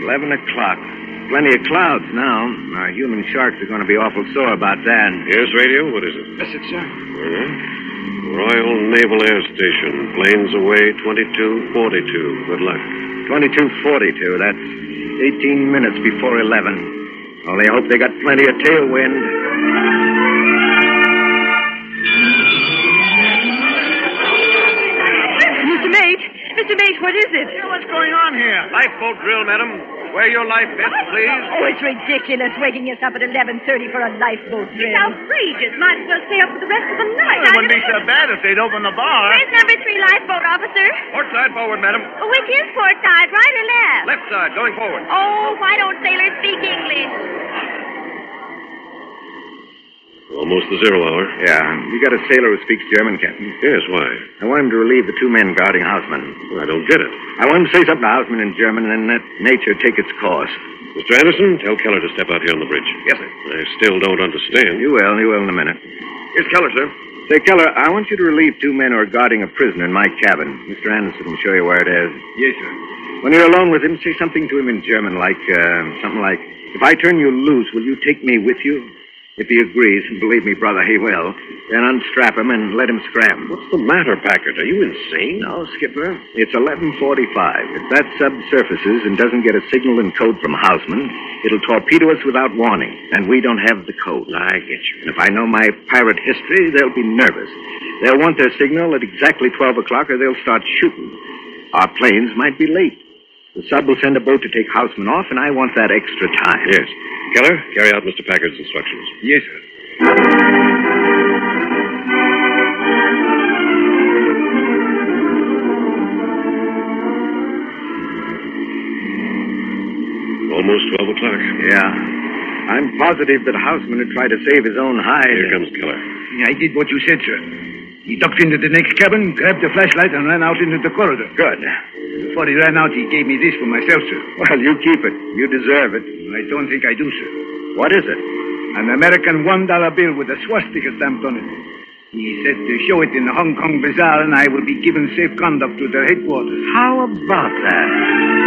11 o'clock. Plenty of clouds now. Our human sharks are going to be awful sore about that. Yes, radio? What is it? Message, sir. Royal Naval Air Station. Planes away 2242. Good luck. 22:42. That's 18 minutes before 11. Only hope they got plenty of tailwind. Mr. Mate, what is it? What's going on here? Lifeboat drill, madam. Wear your life vest, please. Oh, it's ridiculous waking us up at 11:30 for a lifeboat drill. It's outrageous. Might as well stay up for the rest of the night. It wouldn't be so bad if they'd open the bar. Where's number 3 lifeboat, officer? Port side forward, madam. Which is port side, right or left? Left side, going forward. Oh, why don't sailors speak English? Almost the 0 hour. Yeah, you got a sailor who speaks German, Captain? Yes, why? I want him to relieve the 2 men guarding Houseman. Well, I don't get it. I want him to say something to Houseman in German and let nature take its course. Mr. Anderson, tell Keller to step out here on the bridge. Yes, sir. I still don't understand. You will in a minute. Here's Keller, sir. Say, Keller, I want you to relieve 2 men who are guarding a prisoner in my cabin. Mr. Anderson will show you where it is. Yes, sir. When you're alone with him, say something to him in German, something like, if I turn you loose, will you take me with you? If he agrees, and believe me, brother, he will, then unstrap him and let him scram. What's the matter, Packard? Are you insane? No, Skipper. It's 11:45. If that sub surfaces and doesn't get a signal and code from Houseman, it'll torpedo us without warning, and we don't have the code. I get you. And if I know my pirate history, they'll be nervous. They'll want their signal at exactly 12 o'clock, or they'll start shooting. Our planes might be late. The sub will send a boat to take Houseman off, and I want that extra time. Yes. Keller, carry out Mr. Packard's instructions. Yes, sir. Almost 12 o'clock. Yeah. I'm positive that Houseman had tried to save his own hide. Here comes Keller. I did what you said, sir. He ducked into the next cabin, grabbed the flashlight, and ran out into the corridor. Good. Before he ran out, he gave me this for myself, sir. Well, you keep it. You deserve it. I don't think I do, sir. What is it? An American $1 bill with a swastika stamped on it. He said to show it in the Hong Kong Bazaar, and I will be given safe conduct to their headquarters. How about that?